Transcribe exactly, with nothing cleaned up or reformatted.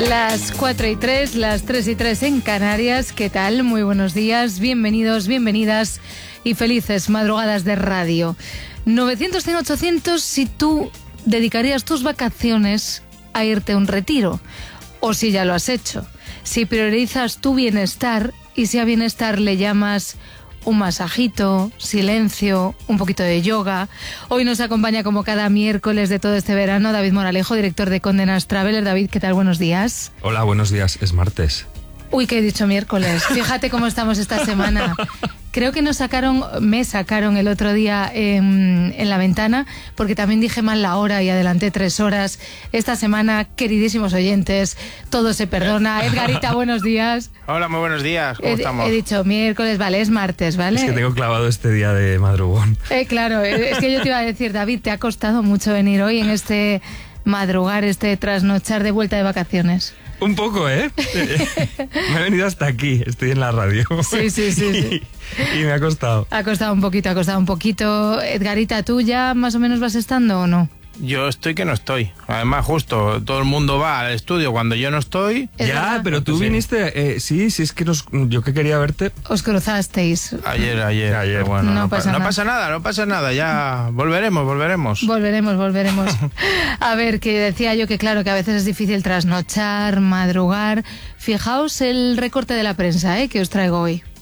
Las cuatro y tres, las tres y tres en Canarias. ¿Qué tal? Muy buenos días, bienvenidos, bienvenidas y felices madrugadas de radio. novecientos, cien, ochocientos si tú dedicarías tus vacaciones a irte a un retiro, o si ya lo has hecho, si priorizas tu bienestar y si a bienestar le llamas un masajito, silencio, un poquito de yoga. Hoy nos acompaña como cada miércoles de todo este verano David Moralejo, director de Condenas Traveler. David, ¿qué tal? Buenos días. Hola, buenos días. Es martes. Uy, que he dicho miércoles. Fíjate cómo estamos esta semana. Creo que nos sacaron, me sacaron el otro día en, en La Ventana, porque también dije mal la hora y adelanté tres horas. Esta semana, queridísimos oyentes, todo se perdona. Edgarita, buenos días. Hola, muy buenos días. ¿Cómo he, estamos? He dicho miércoles, vale, es martes, ¿vale? Es que tengo clavado este día de madrugón. Eh, claro, es que yo te iba a decir, David, te ha costado mucho venir hoy en este madrugar, este trasnochar de vuelta de vacaciones. Un poco, ¿eh? Me he venido hasta aquí, estoy en la radio. Sí, sí, sí, sí. Y, y me ha costado. Ha costado un poquito, ha costado un poquito. Edgarita, ¿tú ya más o menos vas estando o no? Yo estoy que no estoy. Además, justo, todo el mundo va al estudio cuando yo no estoy. Es Ya, verdad. pero tú Sí. viniste... Eh, sí, sí, es que nos, yo que quería verte... Os cruzasteis. Ayer, ayer. Ayer. pero Bueno, No no, pa- pasa no nada. pasa nada, no pasa nada. Ya volveremos, volveremos. Volveremos, volveremos. A ver, que decía yo que claro, que a veces es difícil trasnochar, madrugar. Fijaos el recorte de la prensa, ¿eh?, que os traigo hoy.